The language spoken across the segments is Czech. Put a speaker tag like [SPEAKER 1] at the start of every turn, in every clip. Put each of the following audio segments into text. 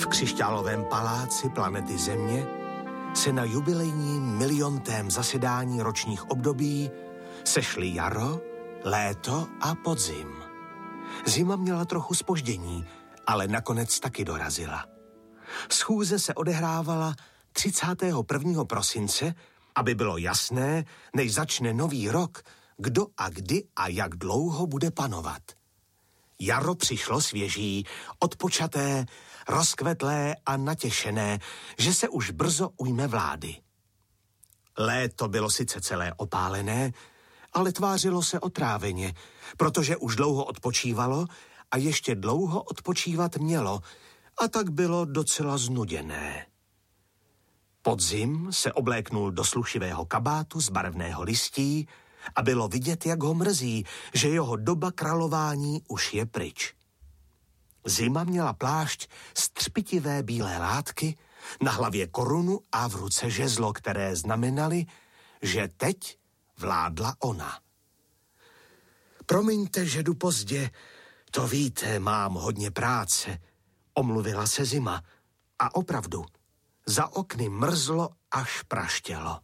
[SPEAKER 1] V křišťálovém paláci planety Země se na jubilejním miliontém zasedání ročních období sešli jaro, léto a podzim. Zima měla trochu zpoždění, ale nakonec taky dorazila. Schůze se odehrávala 31. prosince, aby bylo jasné, než začne nový rok, kdo a kdy a jak dlouho bude panovat. Jaro přišlo svěží, odpočaté, rozkvetlé a natěšené, že se už brzo ujme vlády. Léto bylo sice celé opálené, ale tvářilo se otráveně, protože už dlouho odpočívalo a ještě dlouho odpočívat mělo, a tak bylo docela znuděné. Podzim se obléknul do slušivého kabátu z barevného listí a bylo vidět, jak ho mrzí, že jeho doba králování už je pryč. Zima měla plášť z třpitivé bílé látky, na hlavě korunu a v ruce žezlo, které znamenaly, že teď vládla ona. Promiňte, že jdu pozdě, to víte, mám hodně práce, omluvila se Zima. A opravdu, za okny mrzlo až praštělo.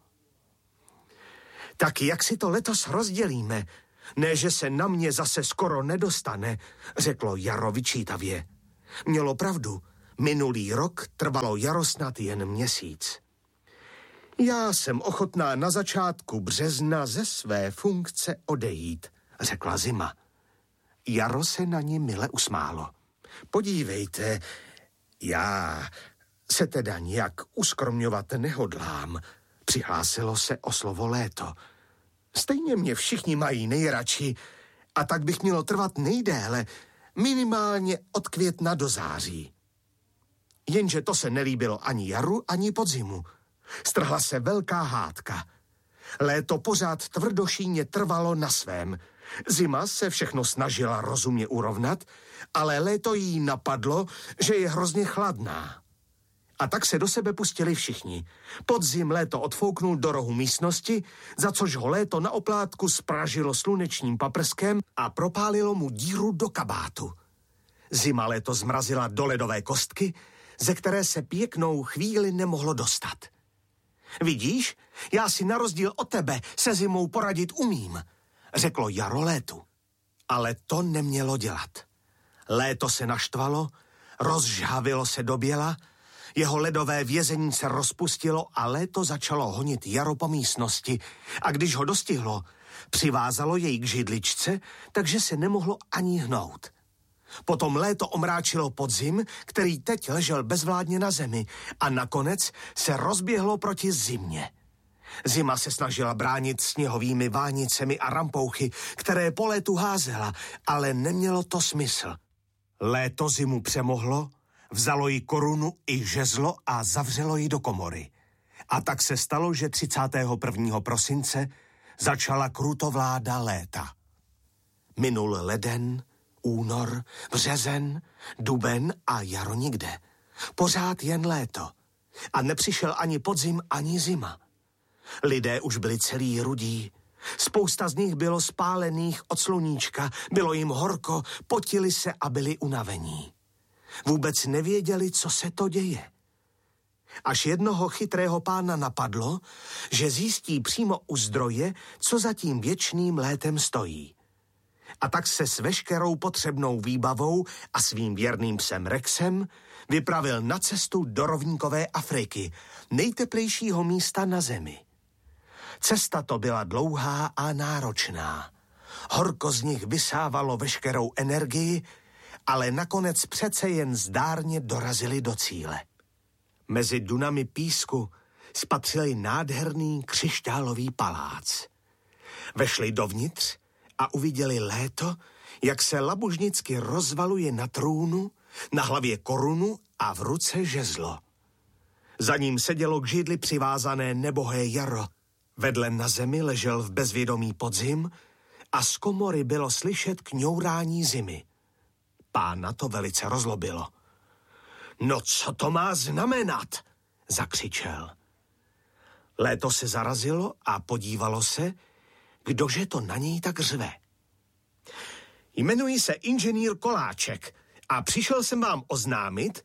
[SPEAKER 1] Tak jak si to letos rozdělíme? Ne, že se na mě zase skoro nedostane, řeklo jaro vyčítavě. Mělo pravdu, minulý rok trvalo jaro snad jen měsíc. Já jsem ochotná na začátku března ze své funkce odejít, řekla Zima. Jaro se na ní mile usmálo. Podívejte, já se teda nijak uskromňovat nehodlám, přihlásilo se o slovo léto. Stejně mě všichni mají nejradši a tak bych mělo trvat nejdéle, minimálně od května do září. Jenže to se nelíbilo ani jaru, ani podzimu. Strhla se velká hádka. Léto pořád tvrdošíně trvalo na svém. Zima se všechno snažila rozumně urovnat, ale léto jí napadlo, že je hrozně chladná. A tak se do sebe pustili všichni. Podzim léto odfouknul do rohu místnosti, za což ho léto na oplátku spražilo slunečním paprskem a propálilo mu díru do kabátu. Zima léto zmrazila do ledové kostky, ze které se pěknou chvíli nemohlo dostat. Vidíš, já si na rozdíl od tebe se zimou poradit umím, řeklo jaro létu. Ale to nemělo dělat. Léto se naštvalo, rozžhavilo se do běla, jeho ledové vězení se rozpustilo a léto začalo honit jaro po místnosti a když ho dostihlo, přivázalo jej k židličce, takže se nemohlo ani hnout. Potom léto omráčilo podzim, který teď ležel bezvládně na zemi a nakonec se rozběhlo proti zimě. Zima se snažila bránit sněhovými vánicemi a rampouchy, které po létu házela, ale nemělo to smysl. Léto zimu přemohlo, vzalo jí korunu i žezlo a zavřelo ji do komory. A tak se stalo, že 31. prosince začala krutovláda léta. Minul leden, únor, březen, duben a jaro nikde. Pořád jen léto. A nepřišel ani podzim, ani zima. Lidé už byli celý rudí. Spousta z nich bylo spálených od sluníčka, bylo jim horko, potili se a byli unavení. Vůbec nevěděli, co se to děje. Až jednoho chytrého pána napadlo, že zjistí přímo u zdroje, co za tím věčným létem stojí. A tak se s veškerou potřebnou výbavou a svým věrným psem Rexem vypravil na cestu do rovníkové Afriky, nejteplejšího místa na zemi. Cesta to byla dlouhá a náročná. Horko z nich vysávalo veškerou energii, ale nakonec přece jen zdárně dorazili do cíle. Mezi dunami písku spatřili nádherný křišťálový palác. Vešli dovnitř a uviděli léto, jak se labužnicky rozvaluje na trůnu, na hlavě korunu a v ruce žezlo. Za ním sedělo k židli přivázané nebohé jaro. Vedle na zemi ležel v bezvědomí podzim a z komory bylo slyšet kňourání zimy. Pána to velice rozlobilo. No co to má znamenat? Zakřičel. Léto se zarazilo a podívalo se, kdože to na něj tak řve. Jmenuji se inženýr Koláček a přišel jsem vám oznámit,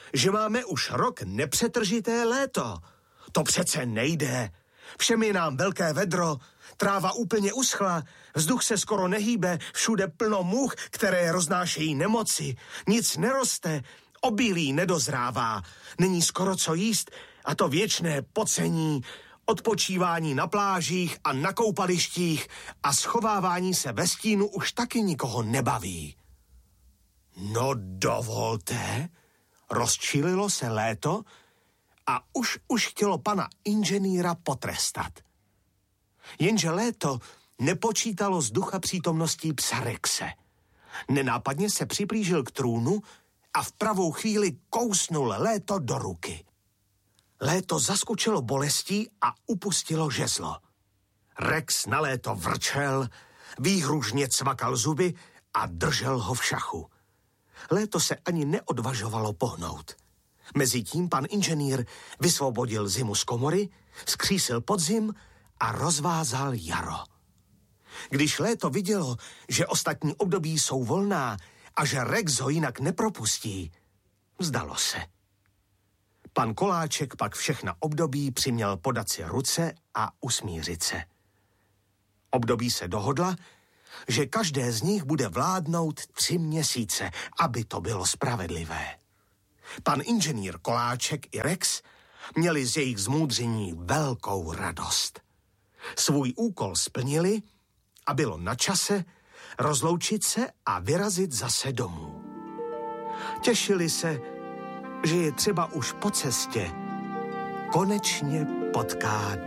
[SPEAKER 1] že máme už rok nepřetržité léto. To přece nejde. Všem je nám velké vedro, tráva úplně uschla, vzduch se skoro nehýbe, všude plno much, které roznášejí nemoci. Nic neroste, obilí nedozrává, není skoro co jíst a to věčné pocení, odpočívání na plážích a na koupalištích a schovávání se ve stínu už taky nikoho nebaví. No dovolte, rozčililo se léto a už chtělo pana inženýra potrestat. Jenže léto nepočítalo z ducha přítomností psa Rexe. Nenápadně se přiblížil k trůnu a v pravou chvíli kousnul léto do ruky. Léto zaskočilo bolestí a upustilo žezlo. Rex na léto vrčel, výhružně cvakal zuby a držel ho v šachu. Léto se ani neodvažovalo pohnout. Mezitím pan inženýr vysvobodil zimu z komory, skřísil podzim a rozvázal jaro. Když léto vidělo, že ostatní období jsou volná a že Rex ho jinak nepropustí, vzdalo se. Pan Koláček pak všechna období přiměl podat si ruce a usmířit se. Období se dohodla, že každé z nich bude vládnout 3 měsíce, aby to bylo spravedlivé. Pan inženýr Koláček i Rex měli z jejich zmoudření velkou radost. Svůj úkol splnili a bylo na čase rozloučit se a vyrazit zase domů. Těšili se, že je třeba už po cestě konečně potká